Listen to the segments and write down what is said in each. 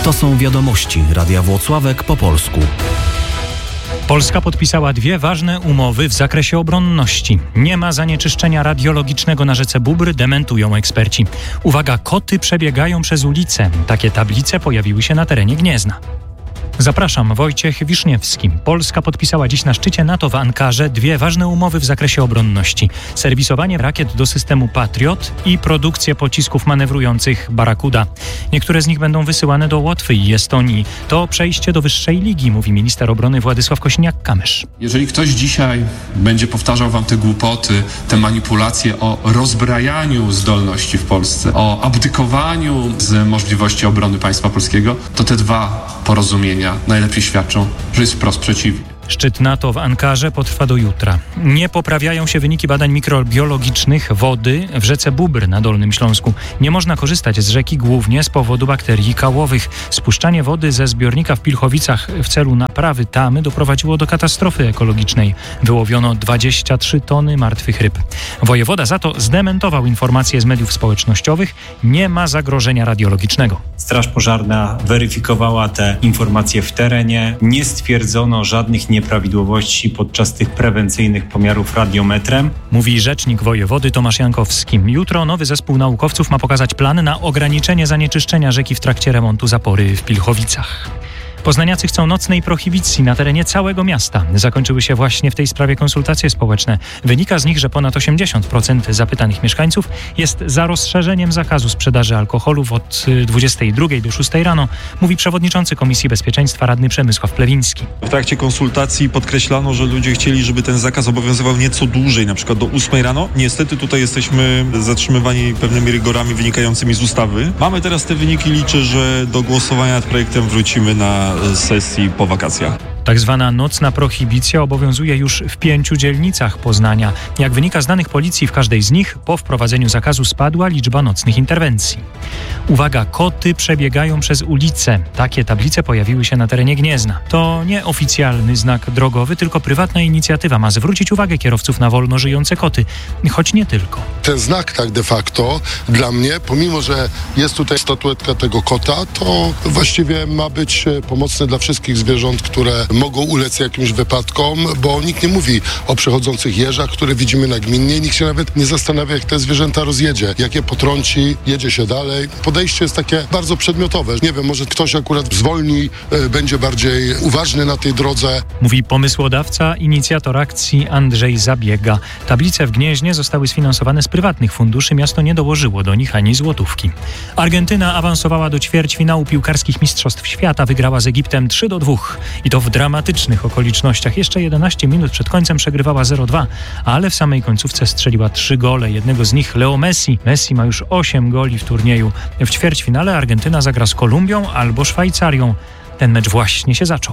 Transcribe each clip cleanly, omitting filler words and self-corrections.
To są wiadomości Radia Włocławek po polsku. Polska podpisała 2 ważne umowy w zakresie obronności. Nie ma zanieczyszczenia radiologicznego na rzece Bóbr, dementują eksperci. Uwaga, koty przebiegają przez ulicę. Takie tablice pojawiły się na terenie Gniezna. Zapraszam, Wojciech Wiszniewski. Polska podpisała dziś na szczycie NATO w Ankarze 2 ważne umowy w zakresie obronności. Serwisowanie rakiet do systemu Patriot i produkcję pocisków manewrujących Barakuda. Niektóre z nich będą wysyłane do Łotwy i Estonii. To przejście do wyższej ligi, mówi minister obrony Władysław Kosiniak-Kamysz. Jeżeli ktoś dzisiaj będzie powtarzał wam te głupoty, te manipulacje o rozbrajaniu zdolności w Polsce, o abdykowaniu z możliwości obrony państwa polskiego, to te 2 porozumienia najlepiej świadczą, że jest wprost przeciwnie. Szczyt NATO w Ankarze potrwa do jutra. Nie poprawiają się wyniki badań mikrobiologicznych wody w rzece Bóbr na Dolnym Śląsku. Nie można korzystać z rzeki głównie z powodu bakterii kałowych. Spuszczanie wody ze zbiornika w Pilchowicach w celu naprawy tamy doprowadziło do katastrofy ekologicznej. Wyłowiono 23 tony martwych ryb. Wojewoda za to zdementował informacje z mediów społecznościowych. Nie ma zagrożenia radiologicznego. Straż Pożarna weryfikowała te informacje w terenie. Nie stwierdzono żadnych nieprawidłowości podczas tych prewencyjnych pomiarów radiometrem. Mówi rzecznik wojewody Tomasz Jankowski. Jutro nowy zespół naukowców ma pokazać plan na ograniczenie zanieczyszczenia rzeki w trakcie remontu zapory w Pilchowicach. Poznaniacy chcą nocnej prohibicji na terenie całego miasta. Zakończyły się właśnie w tej sprawie konsultacje społeczne. Wynika z nich, że ponad 80% zapytanych mieszkańców jest za rozszerzeniem zakazu sprzedaży alkoholów od 22 do 6 rano, mówi przewodniczący Komisji Bezpieczeństwa radny Przemysław Plewiński. W trakcie konsultacji podkreślano, że ludzie chcieli, żeby ten zakaz obowiązywał nieco dłużej, na przykład do 8 rano. Niestety tutaj jesteśmy zatrzymywani pewnymi rygorami wynikającymi z ustawy. Mamy teraz te wyniki, liczę, że do głosowania nad projektem wrócimy na sesji po wakacjach. Tak zwana nocna prohibicja obowiązuje już w 5 dzielnicach Poznania. Jak wynika z danych policji, w każdej z nich po wprowadzeniu zakazu spadła liczba nocnych interwencji. Uwaga, koty przebiegają przez ulicę. Takie tablice pojawiły się na terenie Gniezna. To nie oficjalny znak drogowy, tylko prywatna inicjatywa ma zwrócić uwagę kierowców na wolno żyjące koty. Choć nie tylko. Ten znak tak de facto dla mnie, pomimo że jest tutaj statuetka tego kota, to właściwie ma być pomocny dla wszystkich zwierząt, które mogą ulec jakimś wypadkom, bo nikt nie mówi o przechodzących jeżach, które widzimy nagminnie. Nikt się nawet nie zastanawia, jak te zwierzęta rozjedzie, jak je potrąci, jedzie się dalej. Podejście jest takie bardzo przedmiotowe. Nie wiem, może ktoś akurat zwolni, będzie bardziej uważny na tej drodze. Mówi pomysłodawca, inicjator akcji Andrzej Zabiega. Tablice w Gnieźnie zostały sfinansowane z prywatnych funduszy. Miasto nie dołożyło do nich ani złotówki. Argentyna awansowała do ćwierćfinału piłkarskich Mistrzostw Świata. Wygrała z Egiptem 3-2. I to w dramatycznych okolicznościach. Jeszcze 11 minut przed końcem przegrywała 0-2, ale w samej końcówce strzeliła 3 gole. Jednego z nich Leo Messi. Messi ma już 8 goli w turnieju. W ćwierćfinale Argentyna zagra z Kolumbią albo Szwajcarią. Ten mecz właśnie się zaczął.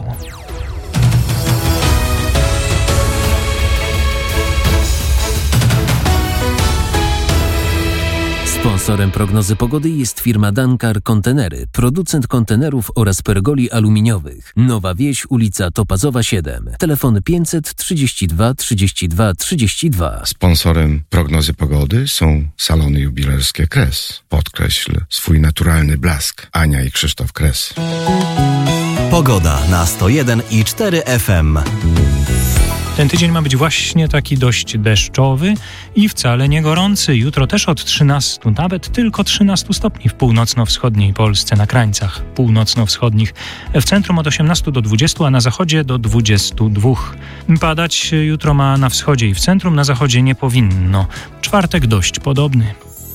Sponsorem prognozy pogody jest firma Dankar Kontenery, producent kontenerów oraz pergoli aluminiowych. Nowa Wieś, ulica Topazowa 7. Telefon 532 32 32. Sponsorem prognozy pogody są salony jubilerskie Kres. Podkreśl swój naturalny blask. Ania i Krzysztof Kres. Pogoda na 101,4 FM. Ten tydzień ma być właśnie taki dość deszczowy i wcale nie gorący. Jutro też od 13, nawet tylko 13 stopni w północno-wschodniej Polsce, na krańcach północno-wschodnich. W centrum od 18 do 20, a na zachodzie do 22. Padać jutro ma na wschodzie i w centrum, na zachodzie nie powinno. Czwartek dość podobny.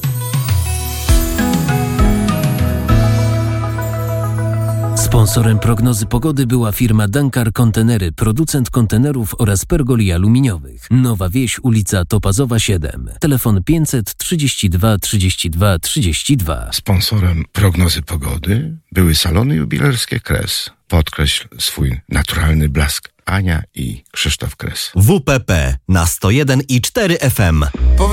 Sponsorem prognozy pogody była firma Dankar Kontenery, producent kontenerów oraz pergoli aluminiowych. Nowa Wieś, ulica Topazowa 7. Telefon 532 32 32. Sponsorem prognozy pogody były salony jubilerskie Kres. Podkreśl swój naturalny blask. Ania i Krzysztof Kres. WPP na 101,4 FM.